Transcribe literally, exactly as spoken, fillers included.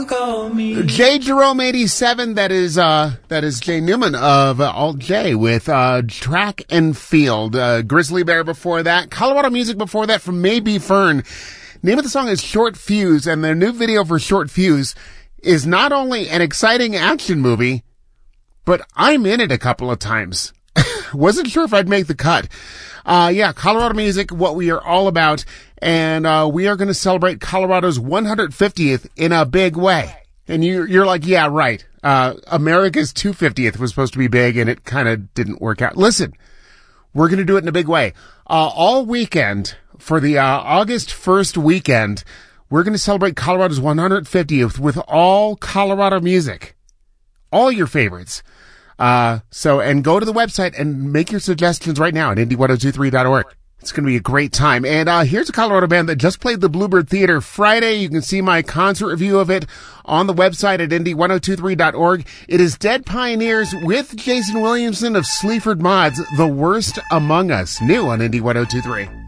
J Jerome eighty-seven, that is uh that is Jay Newman of uh, Alt J with uh Track and Field. Uh, Grizzly Bear before that, Colorado Music before that from Maybe Fern. Name of the song is Short Fuse, and their new video for Short Fuse is not only an exciting action movie, but I'm in it a couple of times. Wasn't sure if I'd make the cut. Uh, yeah, Colorado Music, what we are all about. And, uh, we are going to celebrate Colorado's one hundred fiftieth in a big way. And you, you're like, yeah, right. Uh, America's two hundred fiftieth was supposed to be big and it kind of didn't work out. Listen, we're going to do it in a big way. Uh, all weekend for the, uh, August first weekend, we're going to celebrate Colorado's one hundred fiftieth with all Colorado music. All your favorites. Uh, so, and go to the website and make your suggestions right now at indie ten twenty-three dot org. It's going to be a great time. And, uh, here's a Colorado band that just played the Bluebird Theater Friday. You can see my concert review of it on the website at indie ten twenty-three dot org. It is Dead Pioneers with Jason Williamson of Sleaford Mods, The Worst Among Us, new on indie ten twenty-three.